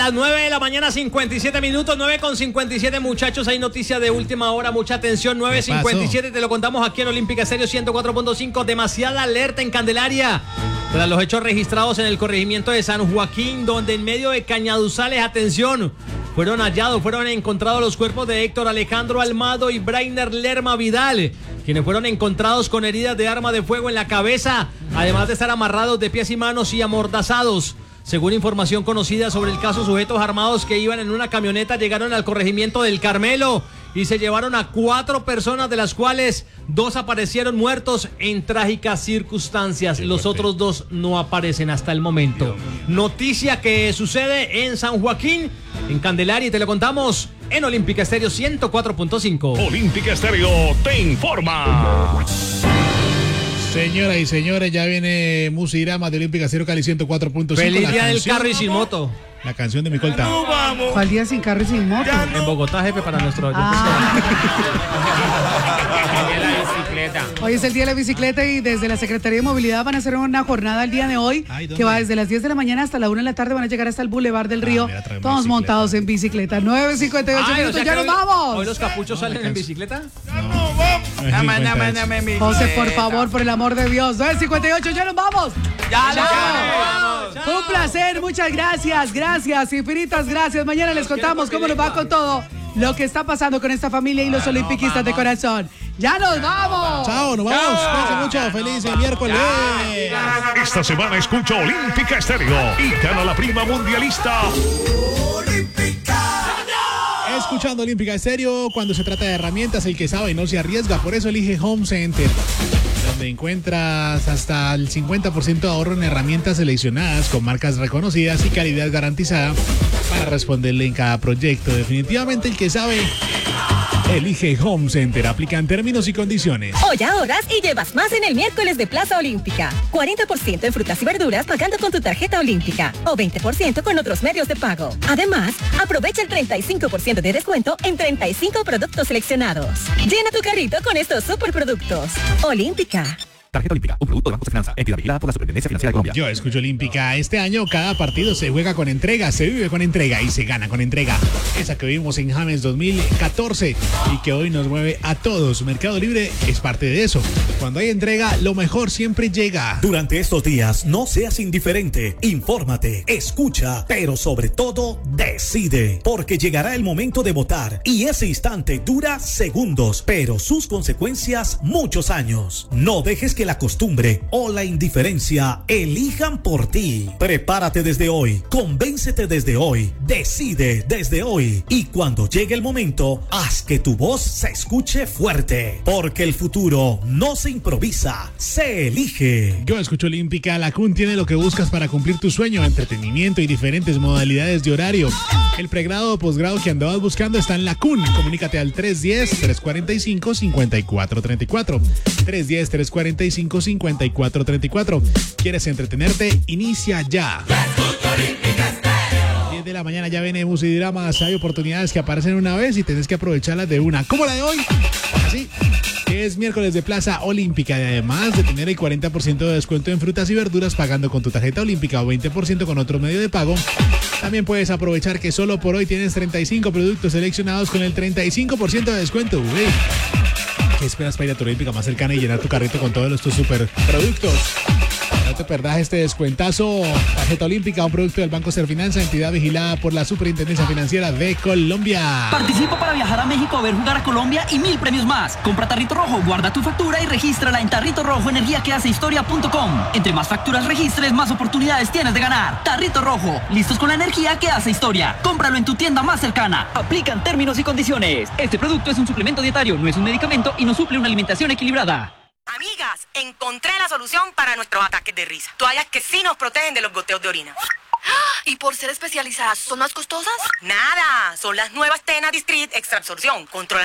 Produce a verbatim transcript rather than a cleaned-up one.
las nueve de la mañana, cincuenta y siete minutos, nueve con cincuenta y siete, muchachos. Hay noticia de última hora, mucha atención. nueve cincuenta y siete, te lo contamos aquí en Olímpica Estéreo ciento cuatro punto cinco. Demasiada alerta en Candelaria tras los hechos registrados en el corregimiento de San Joaquín, donde en medio de cañaduzales, atención, fueron hallados, fueron encontrados los cuerpos de Héctor Alejandro Almado y Brainer Lerma Vidal, quienes fueron encontrados con heridas de arma de fuego en la cabeza, además de estar amarrados de pies y manos y amordazados. Según información conocida sobre el caso, sujetos armados que iban en una camioneta llegaron al corregimiento del Carmelo y se llevaron a cuatro personas, de las cuales dos aparecieron muertos en trágicas circunstancias. Los otros dos no aparecen hasta el momento. Noticia que sucede en San Joaquín, en Candelaria, y te lo contamos en Olímpica Estéreo ciento cuatro punto cinco. Olímpica Estéreo te informa. Señoras y señores, ya viene Musirama de Olímpica Estéreo Cali ciento cuatro punto cinco. Feliz día del carro y sin moto. La canción de mi colta. No vamos. ¿Cuál día sin carro y sin moto? No. En Bogotá, jefe, para nuestro oyente. Ah. Bicicleta. Hoy es el día de la bicicleta y desde la Secretaría de Movilidad van a hacer una jornada el día de hoy. Ay, que va desde las diez de la mañana hasta la una de la tarde. Van a llegar hasta el Boulevard del Río, Ah, mira, traemos todos bicicleta. montados en bicicleta. nueve cincuenta y ocho Ay, minutos, o sea ya que nos hoy- vamos. ¿Hoy los capuchos salen en bicicleta? Ya no vamos. Dame, dame, dame mi José, por bicicleta. favor, por el amor de Dios. nueve cincuenta y ocho, ya nos vamos. Ya Chao. nos vamos. Un placer, muchas gracias, gracias, infinitas gracias. Mañana les contamos cómo nos va con todo lo que está pasando con esta familia y los olimpiquistas de corazón. ¡Ya nos vamos! Chao, nos vamos. Cuídense mucho. Feliz miércoles. Esta semana escucha Olímpica Estéreo y gana la prima mundialista. Escuchando Olímpica Estéreo, cuando se trata de herramientas, el que sabe no se arriesga. Por eso elige Home Center, donde encuentras hasta el cincuenta por ciento de ahorro en herramientas seleccionadas con marcas reconocidas y calidad garantizada para responderle en cada proyecto. Definitivamente el que sabe elige Home Center. Aplican términos y condiciones. Hoy ahorras y llevas más en el miércoles de Plaza Olímpica. cuarenta por ciento en frutas y verduras pagando con tu tarjeta Olímpica o veinte por ciento con otros medios de pago. Además, aprovecha el treinta y cinco por ciento de descuento en treinta y cinco productos seleccionados. Llena tu carrito con estos superproductos. Olímpica. Tarjeta Olímpica, un producto de Banco de Finanza, entidad vigilada por la Superintendencia Financiera de Colombia. Yo escucho Olímpica. Este año cada partido se juega con entrega, se vive con entrega y se gana con entrega. Esa que vimos en James dos mil catorce y que hoy nos mueve a todos. Mercado Libre es parte de eso. Cuando hay entrega, lo mejor siempre llega. Durante estos días, no seas indiferente. Infórmate, escucha, pero sobre todo, decide. Porque llegará el momento de votar y ese instante dura segundos, pero sus consecuencias muchos años. No dejes que la costumbre o la indiferencia elijan por ti. Prepárate desde hoy, convéncete desde hoy, decide desde hoy y cuando llegue el momento, haz que tu voz se escuche fuerte, porque el futuro no se improvisa, se elige. Yo escucho Olímpica. La C U N tiene lo que buscas para cumplir tu sueño: entretenimiento y diferentes modalidades de horario. El pregrado o posgrado que andabas buscando está en la C U N. Comunícate al tres uno cero, tres cuatro cinco, cinco cuatro tres cuatro. tres uno cero, tres cuatro cinco, cinco cuatro tres cuatro. ¿Quieres entretenerte? Inicia ya. diez de la mañana ya viene Musidramas. Hay oportunidades que aparecen una vez y tenés que aprovecharlas de una. Como la de hoy. Así. Es miércoles de Plaza Olímpica y además de tener el cuarenta por ciento de descuento en frutas y verduras pagando con tu tarjeta Olímpica o veinte por ciento con otro medio de pago, también puedes aprovechar que solo por hoy tienes treinta y cinco productos seleccionados con el treinta y cinco por ciento de descuento. Uy. ¿Qué esperas para ir a tu Olímpica más cercana y llenar tu carrito con todos estos super productos? No te perdas este descuentazo. Tarjeta Olímpica, un producto del Banco Serfinanza, entidad vigilada por la Superintendencia Financiera de Colombia. Participa para viajar a México a ver jugar a Colombia y mil premios más. Compra Tarrito Rojo, guarda tu factura y regístrala en tarrito rojo energía que hace historia punto com. Entre más facturas registres, más oportunidades tienes de ganar. Tarrito Rojo, listos con la energía que hace historia. Cómpralo en tu tienda más cercana. Aplican términos y condiciones. Este producto es un suplemento dietario, no es un medicamento y no suple una alimentación equilibrada. Amigas, encontré la solución para nuestros ataques de risa. Toallas que sí nos protegen de los goteos de orina. ¿Y por ser especializadas, son más costosas? Nada, son las nuevas Tena Distrit Extra Absorción. Controlan